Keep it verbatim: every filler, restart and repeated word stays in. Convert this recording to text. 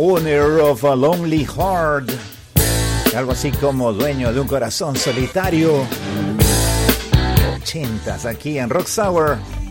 Owner of a Lonely Heart, algo así como dueño de un corazón solitario. Ochentas aquí en Rock Sour.